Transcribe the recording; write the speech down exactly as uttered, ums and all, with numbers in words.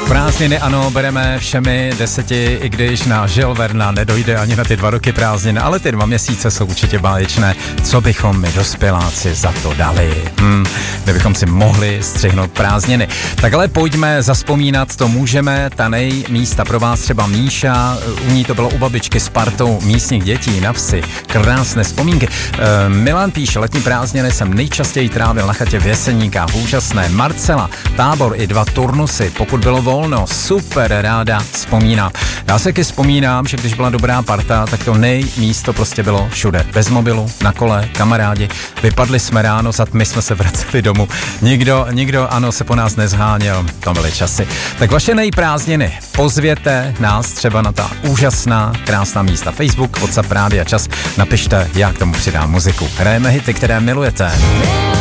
Prázdniny ano, bereme všemi deseti, i když na Žil Verna nedojde ani na ty dva roky prázdnin, ale ty dva měsíce jsou určitě báječné. Co bychom my dospěláci za to dali? Hmm, kdybychom si mohli střihnout prázdniny. Tak ale pojďme zazpomínat, to můžeme, ta nejmísta pro vás třeba Míša, u ní to bylo u babičky s partou místních dětí na vsi. Krásné vzpomínky. E, Milan píše, letní prázdniny jsem nejčastěji trávil na chatě v Jeseníkách, úžasné. Marcela, tábor i dva turnusy, pokud bylo volno, super ráda vzpomínám. Já se taky vzpomínám, že když byla dobrá parta, tak to nejmísto prostě bylo všude. Bez mobilu, na kole, kamarádi. Vypadli jsme ráno, za tmy jsme se vraceli domů. Nikdo, nikdo, ano, se po nás nezháněl. To byly časy. Tak vaše nejprázdniny, pozvěte nás třeba na ta úžasná, krásná místa. Facebook, WhatsApp, Rádia Čas. Napište, já k tomu přidám muziku. Hrajeme hity, které milujete.